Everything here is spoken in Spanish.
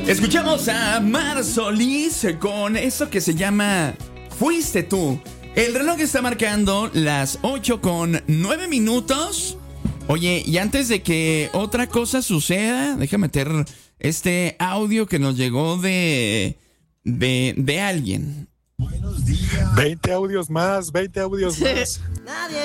Escuchamos a Mar Solís con eso que se llama Fuiste tú. El reloj está marcando las 8:09. Oye, y antes de que otra cosa suceda, déjame meter este audio que nos llegó de alguien. Buenos días. 20 audios más.